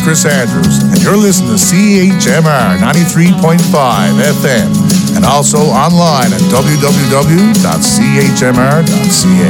Chris Andrews, and you're listening to CHMR 93.5 FM, and also online at www.chmr.ca.